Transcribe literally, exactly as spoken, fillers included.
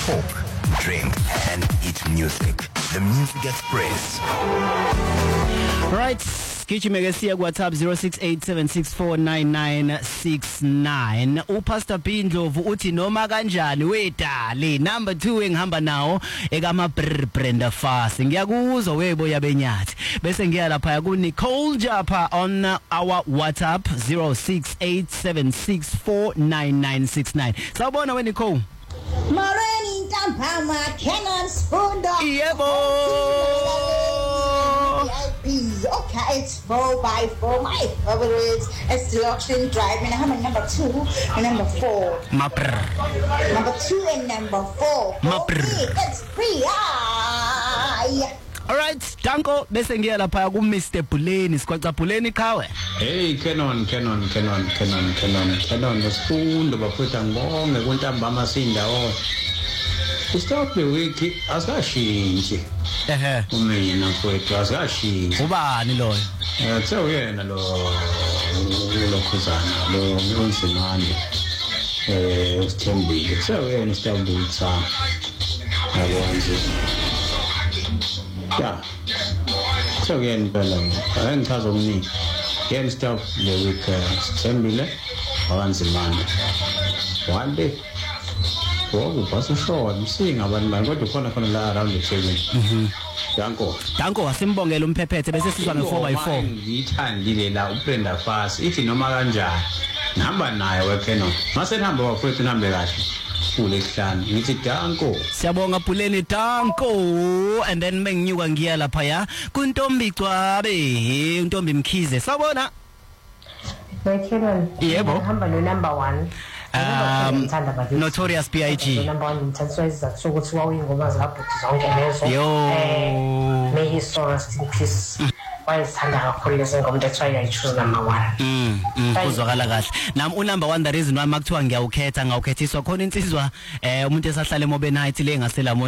Talk, drink, and eat music. The Music Express. Right. Gijimeke siya ku WhatsApp zero six eight seven six four nine nine six nine. uPastor Bindlovu uthi noma kanjani wedali. Number two engihamba nawo ekama Brenda Fast. Ngiyakuzwa webo yabenyathi. Bese ngiya lapha ku Nicole Japa on our WhatsApp zero six eight seven six four nine nine six nine. Sawubona we Nicole. Mareni Ntampama Canon Spondo. Yebo. Okay, it's four by four. My favorites. It's the auction drive. And I have a number two and number four. Mapr. Number two and number four. Mapr. It's free. Ah. Alright, Danko, bese ngiya lapha ku Mister Buleni, sikwaca Buleni khawe. Hey Canon, Canon, Canon, Canon, Canon, Canon, Spondo bafutha ngibonge kuNtambama sindawo. Stop the week asashintshi. Ehe. Umina mfowethu asashintshi. Ubani loyo? Eh tse uyena lo lo khuzana lo unsimani. Eh usithembile. Tse uyena Stambulisa. Yabonje. Ya. Tse uyena phela. Angichaza umini. Yena stop the week usithembile. Awanzimani. One day. Oh, basi show msinga abantu kodwa khona khona la around the seven. Mhm. Danko. Danko wasimbongela umphephethe bese sizwa nge four by four. Ngithandile la uBrenda Fast ithi noma kanjani. Nihamba naye weCanon. Mase nihamba wafethu nihambe kahle. Kulesihlanu ngithi Danko. Siyabonga Buleni Danko and then menginyuka ngiya lapha ya kuNtombi Cwabe, uNtombi Mkhize. Sawubona? weCanon. Yebo. Hamba no number one. Um, Notorious B I G. Number one intensized so ukuthi wawingoma zabhuti zonke lezo. Yo. May his soul rest in peace. Wayithanda kakhulu lezi ngoma, that's why I choose number one. Mm, mm kuzwakala kahle. Nami u number one the reason why makuthiwa ngiyawukhetha ngawukhethiswa khona insizwa eh umuntu esahlala eMobe Night le ngasela